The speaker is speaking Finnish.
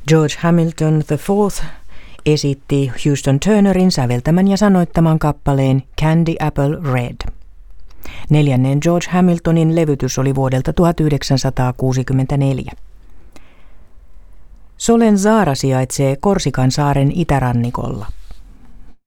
George Hamilton IV esitti Houston Turnerin säveltämän ja sanoittaman kappaleen Candy Apple Red. 4. George Hamiltonin levytys oli vuodelta 1964. Solenzara sijaitsee Korsikan saaren itärannikolla.